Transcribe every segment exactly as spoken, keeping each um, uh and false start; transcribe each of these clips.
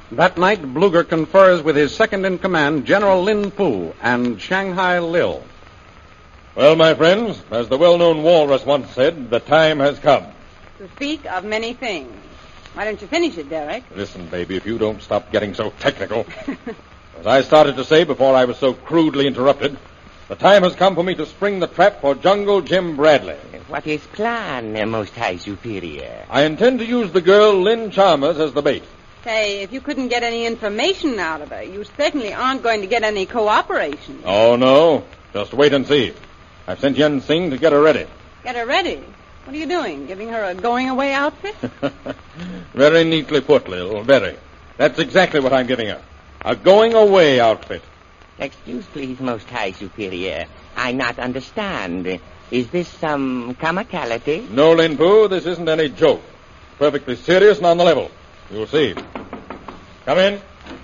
That night, Bluger confers with his second-in-command, General Lin Pu, and Shanghai Lil. Well, my friends, as the well-known walrus once said, the time has come. To speak of many things. Why don't you finish it, Derek? Listen, baby, if you don't stop getting so technical. As I started to say before I was so crudely interrupted, the time has come for me to spring the trap for Jungle Jim Bradley. What is plan, uh, Most High Superior? I intend to use the girl Lynn Chalmers as the bait. Say, if you couldn't get any information out of her, you certainly aren't going to get any cooperation. Oh, no. Just wait and see. I've sent Yen Sing to get her ready. Get her ready? What are you doing, giving her a going-away outfit? Very neatly put, Lil, very. That's exactly what I'm giving her. A going-away outfit. Excuse, please, Most High Superior. I not understand. Is this some comicality? No, Lin Pu, this isn't any joke. Perfectly serious and on the level. You'll see. Come in.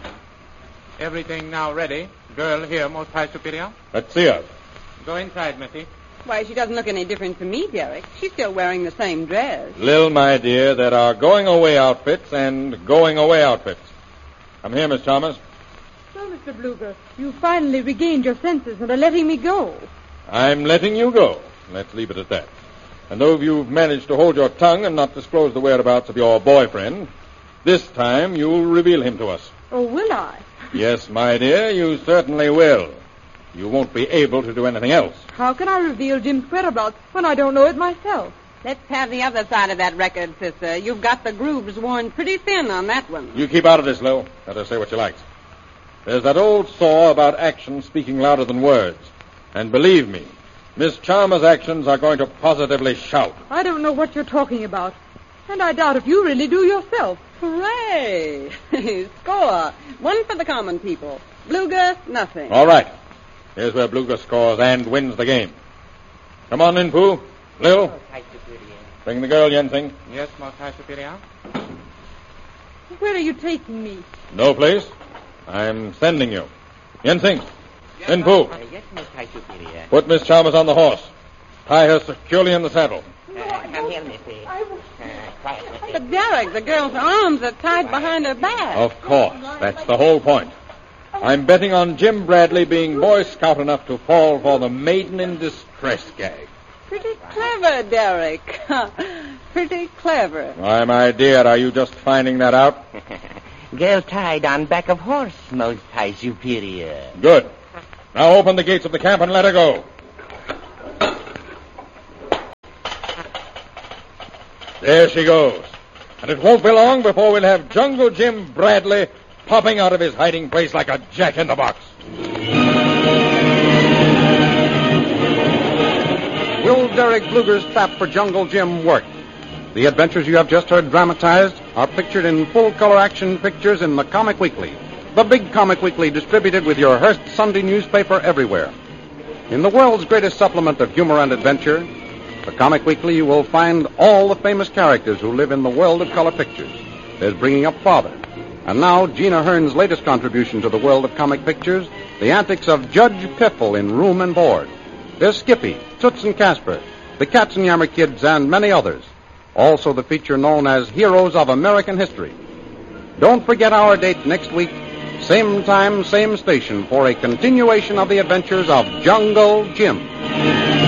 Everything now ready. Girl here, Most High Superior. Let's see her. Go inside, Missy. Why, she doesn't look any different from me, Derek. She's still wearing the same dress. Lil, my dear, there are going-away outfits and going-away outfits. Come here, Miss Chalmers. So, Mister Bluger, you finally regained your senses and are letting me go. I'm letting you go. Let's leave it at that. And though you've managed to hold your tongue and not disclose the whereabouts of your boyfriend, this time you'll reveal him to us. Oh, will I? Yes, my dear, you certainly will. You won't be able to do anything else. How can I reveal Jim's whereabouts when I don't know it myself? Let's have the other side of that record, sister. You've got the grooves worn pretty thin on that one. You keep out of this, Lil. Let her say what she likes. There's that old saw about action speaking louder than words. And believe me, Miss Chalmers' actions are going to positively shout. I don't know what you're talking about. And I doubt if you really do yourself. Hooray! Score. One for the common people. Bluger, nothing. All right. Here's where Bluger scores and wins the game. Come on, Lin Pu. Lil. Most High Superior. Bring the girl, Yen Sing. Yes, Most High Superior. Where are you taking me? No place. I'm sending you. Yen Sing. Yes, Lin Pu. Uh, yes, Most High Superior. Put Miss Chalmers on the horse. Tie her securely in the saddle. Uh, come here, Missy. Uh, quiet, Missy. But, Derek, the girl's arms are tied behind her back. Of course. That's the whole point. I'm betting on Jim Bradley being Boy Scout enough to fall for the maiden in distress gag. Pretty clever, Derek. Pretty clever. Why, my dear, are you just finding that out? Girl tied on back of horse, Most High Superior. Good. Now open the gates of the camp and let her go. There she goes. And it won't be long before we'll have Jungle Jim Bradley popping out of his hiding place like a jack-in-the-box. Will Derek Bluger's trap for Jungle Jim work? The adventures you have just heard dramatized are pictured in full-color action pictures in the Comic Weekly, the big Comic Weekly distributed with your Hearst Sunday newspaper everywhere. In the world's greatest supplement of humor and adventure, the Comic Weekly, you will find all the famous characters who live in the world of color pictures. There's Bringing Up Father. And now, Gina Hearn's latest contribution to the world of comic pictures, the antics of Judge Piffle in Room and Board. There's Skippy, Toots and Casper, the Katzenjammer Kids, and many others. Also the feature known as Heroes of American History. Don't forget our date next week, same time, same station, for a continuation of the adventures of Jungle Jim.